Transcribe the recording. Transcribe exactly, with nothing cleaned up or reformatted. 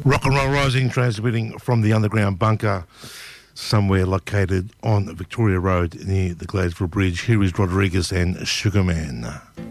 Rock and Roll Rising, transmitting from the underground bunker somewhere located on Victoria Road near the Gladesville Bridge. Here is Rodriguez and Sugarman.